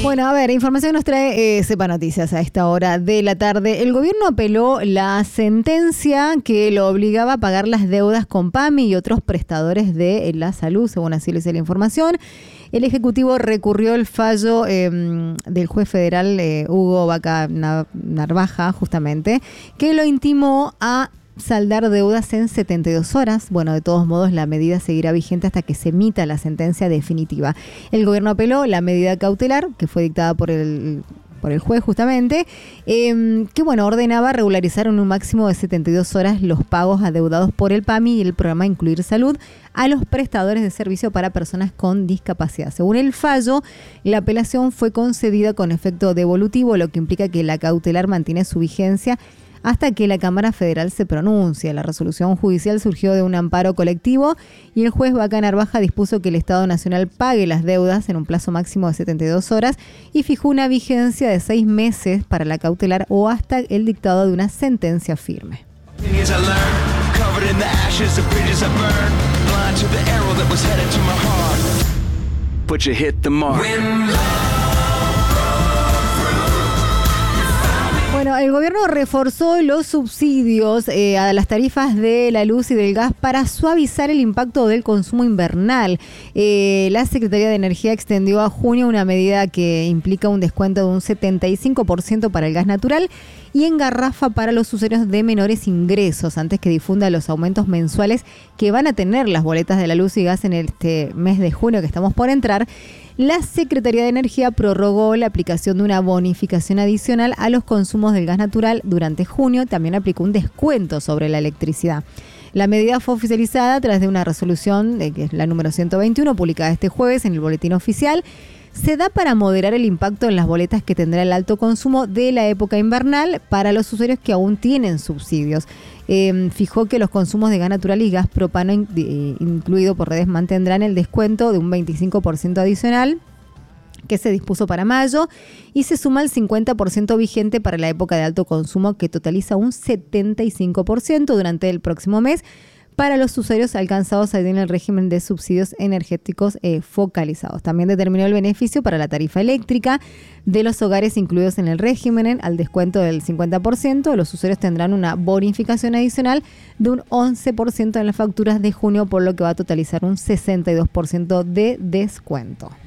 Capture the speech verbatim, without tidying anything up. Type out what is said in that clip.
Bueno, a ver, información nos trae eh, Sepa Noticias a esta hora de la tarde. El gobierno apeló la sentencia que lo obligaba a pagar las deudas con PAMI y otros prestadores de la salud, según así lo dice la información. El Ejecutivo recurrió el fallo eh, del juez federal eh, Hugo Vaca Narvaja, justamente, que lo intimó a saldar deudas en setenta y dos horas. Bueno, de todos modos, la medida seguirá vigente hasta que se emita la sentencia definitiva. El gobierno apeló la medida cautelar, que fue dictada por el... por el juez justamente, eh, que bueno, ordenaba regularizar en un máximo de setenta y dos horas los pagos adeudados por el PAMI y el programa Incluir Salud a los prestadores de servicio para personas con discapacidad. Según el fallo, la apelación fue concedida con efecto devolutivo, lo que implica que la cautelar mantiene su vigencia hasta que la Cámara Federal se pronuncie. La resolución judicial surgió de un amparo colectivo y el juez Vaca Narvaja dispuso que el Estado Nacional pague las deudas en un plazo máximo de setenta y dos horas y fijó una vigencia de seis meses para la cautelar o hasta el dictado de una sentencia firme. Bueno, el gobierno reforzó los subsidios eh, a las tarifas de la luz y del gas para suavizar el impacto del consumo invernal. Eh, la Secretaría de Energía extendió a junio una medida que implica un descuento de un setenta y cinco por ciento para el gas natural y en garrafa para los usuarios de menores ingresos, antes que difunda los aumentos mensuales que van a tener las boletas de la luz y gas en este mes de junio que estamos por entrar. La Secretaría de Energía prorrogó la aplicación de una bonificación adicional a los consumos del gas natural durante junio. También aplicó un descuento sobre la electricidad. La medida fue oficializada a través de una resolución, que es la número ciento veintiuno, publicada este jueves en el Boletín Oficial. Se da para moderar el impacto en las boletas que tendrá el alto consumo de la época invernal para los usuarios que aún tienen subsidios. Eh, fijó que los consumos de gas natural y gas propano, in, eh, incluido por redes, mantendrán el descuento de un veinticinco por ciento adicional que se dispuso para mayo y se suma el cincuenta por ciento vigente para la época de alto consumo, que totaliza un setenta y cinco por ciento durante el próximo mes para los usuarios alcanzados en el régimen de subsidios energéticos eh, focalizados. También determinó el beneficio para la tarifa eléctrica de los hogares incluidos en el régimen. Al descuento del cincuenta por ciento, los usuarios tendrán una bonificación adicional de un once por ciento en las facturas de junio, por lo que va a totalizar un sesenta y dos por ciento de descuento.